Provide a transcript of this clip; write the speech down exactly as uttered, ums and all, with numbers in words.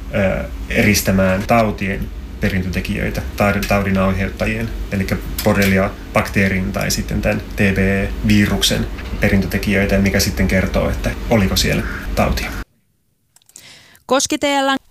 ö, eristämään tautien perintötekijöitä, taudin aiheuttajien, eli borrelia-bakteerin tai sitten tämän T B E-viruksen perintötekijöitä, mikä sitten kertoo, että oliko siellä tautia. Koski T L:n